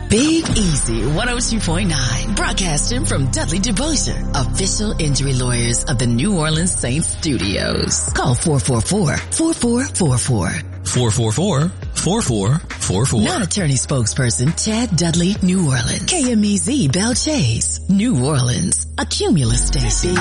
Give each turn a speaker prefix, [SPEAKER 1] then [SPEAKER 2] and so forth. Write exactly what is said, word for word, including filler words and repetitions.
[SPEAKER 1] Big Easy one oh two point nine, broadcasting from Dudley DeBosier, official injury lawyers of the New Orleans Saints studios. Call four four four, four four four four.
[SPEAKER 2] four four four, four four four four.
[SPEAKER 1] Non-attorney spokesperson Chad Dudley, New Orleans. K M E Z Bell Chase, New Orleans, a Cumulus station.